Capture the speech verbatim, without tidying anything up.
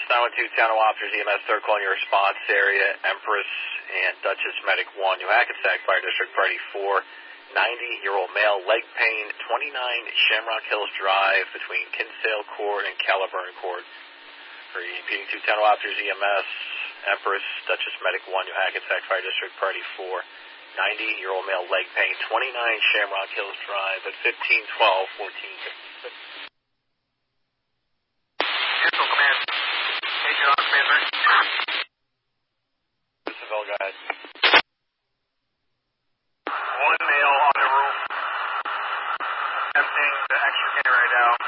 nine one two, Town Officers, E M S, third call in your response area, Empress and Duchess Medic one, New Hackensack Fire District, Party four, ninety-year-old male, leg pain, twenty-nine Shamrock Hills Drive between Kinsale Court and Caliburn Court. For repeating two, Town Officers, E M S, Empress, Duchess Medic one, New Hackensack Fire District, Party four, ninety-year-old male, leg pain, twenty-nine Shamrock Hills Drive at fifteen twelve, fourteen fifty-six. Cancel command. Agent on command, ready. Seville, go ahead. One male on the roof. Attempting to extricate right now.